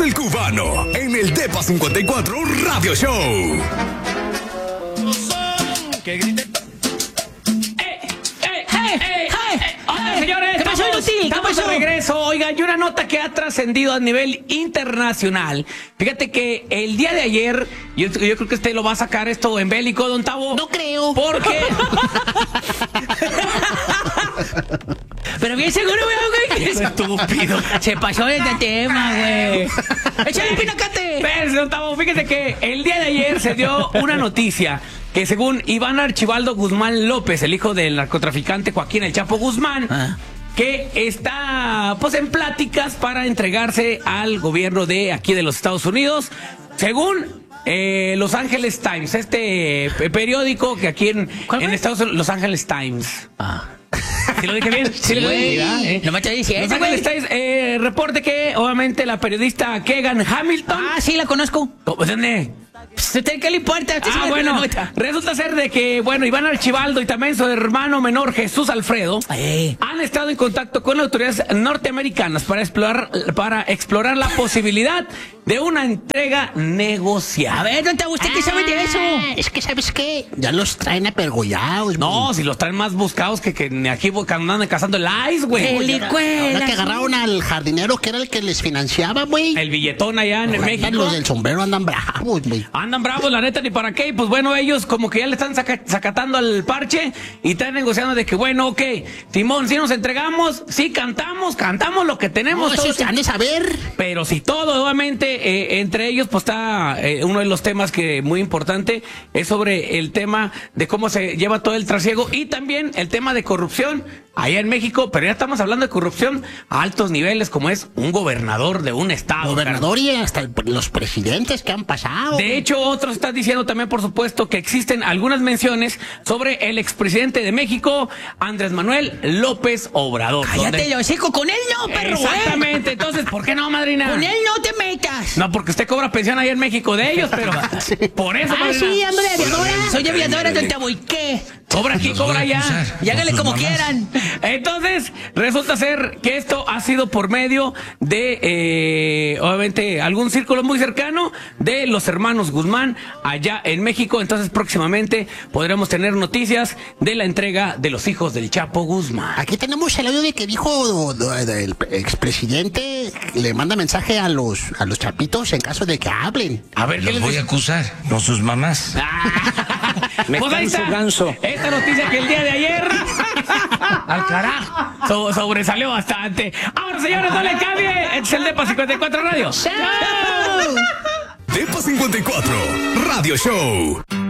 el cubano en el Depa 54 Radio Show. Que griten. Hola, señores. Estamos de regreso. Oigan, y una nota que ha trascendido a nivel internacional. Fíjate que el día de ayer, yo creo que usted lo va a sacar esto en bélico, don Tavo. No creo. Porque... Pero bien seguro, güey. Es estúpido. Se pasó de tema, güey. Échale el pinacate. Espérese, don Tavo. Fíjese que el día de ayer se dio una noticia que según Iván Archibaldo Guzmán López, el hijo del narcotraficante Joaquín El Chapo Guzmán, que está pues en pláticas para entregarse al gobierno de aquí de los Estados Unidos, según Los Angeles Times, este periódico que aquí en Estados Unidos, Los Angeles Times. ¿Sí lo dije bien? Sí, lo dije. No me estoy diciendo, Los Angeles Times reporte que obviamente la periodista Kegan Hamilton. Ah, sí, la conozco. ¿Dónde? ¿Qué le importa? Bueno, resulta ser de que, Iván Archibaldo y también su hermano menor Jesús Alfredo han estado en contacto con autoridades norteamericanas para explorar la posibilidad de una entrega negociada. A ver, ¿no te gusta que sabe de eso? Es que, ¿sabes qué? Ya los traen apergollados. No, si los traen más buscados que aquí andan cazando el ice, güey. Ahora que agarraron al jardinero que era el que les financiaba, güey. El billetón allá en México. Los del sombrero andan bravos, güey. Andan bravos, la neta, ni para qué. Pues bueno, ellos como que ya le están sacatando al parche y están negociando de que, bueno, ok, Simón, si nos entregamos, sí cantamos lo que tenemos. No, eso han de saber. Pero si todo, obviamente, entre ellos, pues está uno de los temas que muy importante es sobre el tema de cómo se lleva todo el trasiego y también el tema de corrupción allá en México, pero ya estamos hablando de corrupción a altos niveles, como es un gobernador de un estado. Gobernador y hasta los presidentes que han pasado. De hecho, otros están diciendo también, por supuesto, que existen algunas menciones sobre el expresidente de México, Andrés Manuel López Obrador. Cállate, lo hocico, con él no, perro. Exactamente, entonces, ¿por qué no, madrina? Con él no te metas. No, porque usted cobra pensión allá en México de ellos, pero por eso, madrina. Sí, ando de aviadora. Soy aviadora, don Tavo, ¿y qué? Cobra aquí, cobra allá. Y háganle como quieran. Entonces, resulta ser que esto ha sido por medio de, obviamente, algún círculo muy cercano de los hermanos Guzmán allá en México. Entonces, próximamente podremos tener noticias de la entrega de los hijos del Chapo Guzmán. Aquí tenemos el audio de que dijo el expresidente, le manda mensaje a los chapitos en caso de que hablen. A ver, ¿qué los voy a acusar con sus mamás. Pues ahí está. Esta noticia que el día de ayer al carajo sobresalió bastante. Ahora, señores, no le cambie. Este es el Depa 54 Radio. Depa 54 Radio Show.